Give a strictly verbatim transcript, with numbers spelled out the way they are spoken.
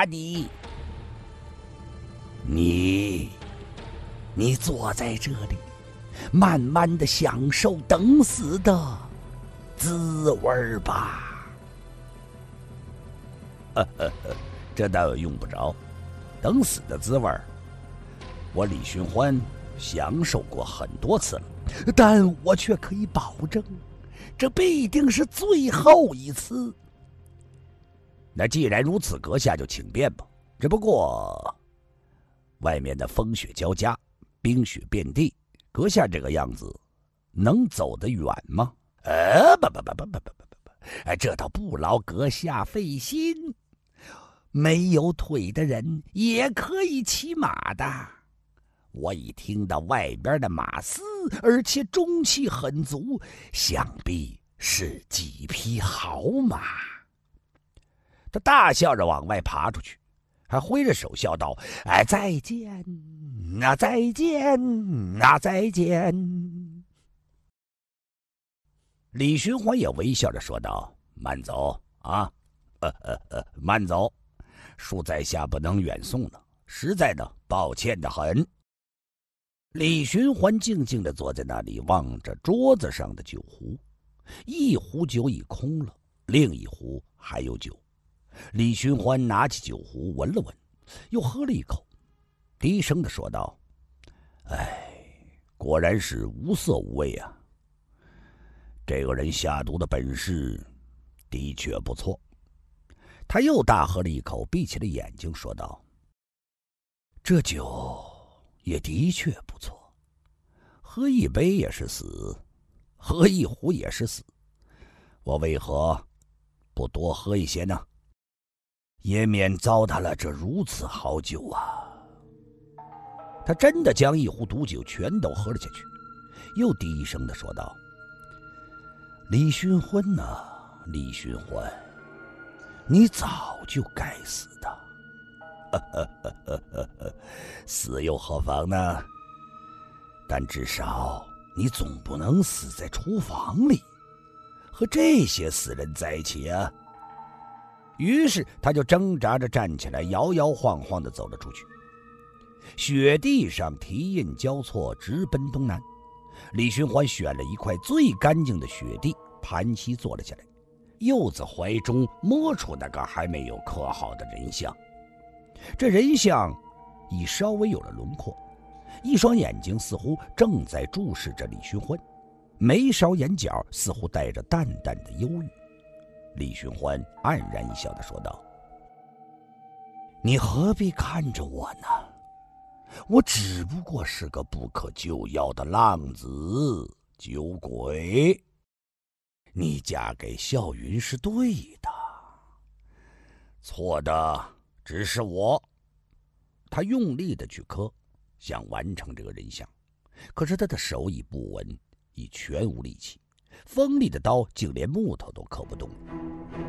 你。你，你坐在这里，慢慢的享受等死的滋味吧。呵呵呵，这倒用不着。等死的滋味，我李寻欢享受过很多次了，但我却可以保证，这必定是最后一次。那既然如此，阁下就请便吧。只不过，外面的风雪交加，冰雪遍地，阁下这个样子，能走得远吗？呃，不不不不不不不不，哎，这倒不劳阁下费心。没有腿的人也可以骑马的。我已听到外边的马嘶，而且中气很足，想必是几匹好马。他大笑着往外爬出去，还挥着手笑道：“哎，再见，啊，再见，啊，再见。”李寻欢也微笑着说道：“慢走啊，呃呃呃，慢走。恕在下不能远送了，实在的抱歉的很。”李寻欢静静地坐在那里，望着桌子上的酒壶，一壶酒已空了，另一壶还有酒。李寻欢拿起酒壶闻了闻，又喝了一口，低声地说道：“哎，果然是无色无味啊！这个人下毒的本事的确不错。”他又大喝了一口，闭起了眼睛，说道：“这酒也的确不错，喝一杯也是死，喝一壶也是死，我为何不多喝一些呢？也免糟蹋了这如此好酒啊！”他真的将一壶毒酒全都喝了下去，又低声地说道：“李寻欢呐、啊，李寻欢，你早就该死的。死又何妨呢？但至少你总不能死在厨房里，和这些死人在一起啊。”于是他就挣扎着站起来，摇摇晃晃地走了出去。雪地上蹄印交错，直奔东南。李寻欢选了一块最干净的雪地，盘膝坐了下来，又自怀中摸出那个还没有刻好的人像。这人像已稍微有了轮廓，一双眼睛似乎正在注视着李寻欢，眉梢眼角似乎带着淡淡的忧郁。李寻欢黯然一笑地说道：“你何必看着我呢？我只不过是个不可救药的浪子酒鬼。你嫁给笑云是对的，错的只是我。”他用力地去磕，想完成这个人像，可是他的手已不稳，已全无力气，锋利的刀竟连木头都刻不动。